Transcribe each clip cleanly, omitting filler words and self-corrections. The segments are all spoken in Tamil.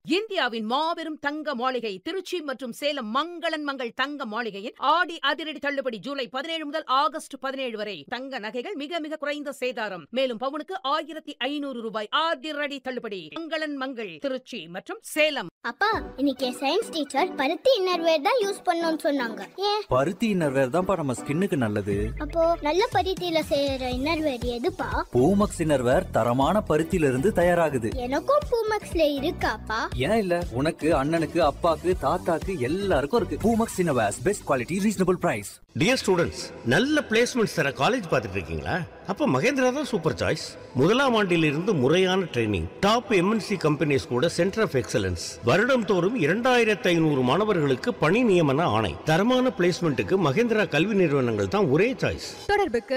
இந்தியாவின் மாபெரும் தங்க மாளிகை திருச்சி மற்றும் சேலம் மங்களன் மங்கள் தங்க மாளிகையின் ஆடி அதிரடி தள்ளுபடி ஜூலை 17 முதல் ஆகஸ்ட் 17 வரை. தங்க நகைகள் மிக மிக குறைந்த சேதாரம். மேலும் பவுனுக்கு 1500 ரூபாய் அதிரடி தள்ளுபடி. மங்களன் மங்கள் திருச்சி மற்றும் சேலம். அப்பா, இன்னைக்கு சயின்ஸ் டீச்சர் பருத்தி இன்னர்வேர் தான் யூஸ் பண்ணணும்னு சொன்னாங்க. ஏன்? பருத்தி இன்னர்வேர் தான்ப்பா நம்ம ஸ்கின்னுக்கு நல்லது. அப்போ நல்ல பருத்தியில செய்யற இன்னர்வேர் எதுப்பா? பூமக்ஸ் இன்னர்வேர் தரமான பருத்தியில இருந்து தயாராகுது. எனக்கும் பூமக்ஸ்ல இருக்காப்பா? ஏன் இல்ல, உனக்கு அண்ணனுக்கு அப்பாக்கு தாத்தாக்கு எல்லாருக்கும் இருக்கு. Poomex innerwears best quality reasonable price. Dear students, நல்ல பிளேஸ்மெண்ட்ஸ் தர காலேஜ் பார்த்துட்டு இருக்கீங்களா? அப்ப மகேந்திரா தான் சூப்பர் சாய்ஸ். முதலாம் ஆண்டிலிருந்து முறையான ட்ரைனிங், டாப் எம்என்சி கம்பெனிஸ் கூட சென்டர் ஆஃப் எக்ஸலன்ஸ், வருடம் தோறும் 2500 மாணவர்களுக்கு பணி நியமன ஆணை. தரமான பிளேஸ்மெண்ட்டுக்கு மகேந்திரா கல்வி நிறுவனங்கள் தான் ஒரே சாய்ஸ். தொடர்புக்கு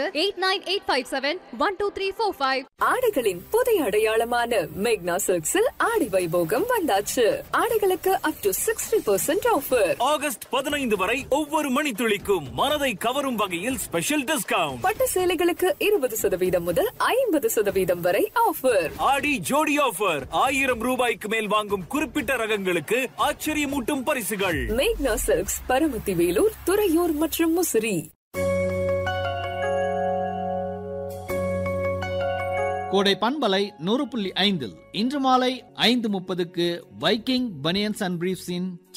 8985712345. ஆடைகளின் புதிய அடையாளமான மேக்னா சில்க்ஸில் ஆடி வைபோகம் வந்தாச்சு. ஆடைகளுக்கு அப் டு 60% ஆஃபர். ஆகஸ்ட் 15 வரை ஒவ்வொரு மணித்துளிக்கும் மனதை கவரும் வகையில் ஸ்பெஷல் டிஸ்கவுண்ட். பட்டு சேலைகளுக்கு 20% முதல் 50% வரை ஆஃபர். ஆடி ஜோடி ஆஃபர். 1000 ரூபாய்க்கு மேல் வாங்கும் குறிப்பிட்ட ரகங்களுக்கு ஆச்சரியமூட்டும் பரிசுகள். மேக்னா சில்க்ஸ், பரமத்தி வேலூர், துறையூர் மற்றும் முசிறி. கோடை பண்பலை 100.5 இன்று மாலை 5:30க்கு வைக்கிங் பனியன்ஸ் அண்ட் பிரீஃப்ஸின்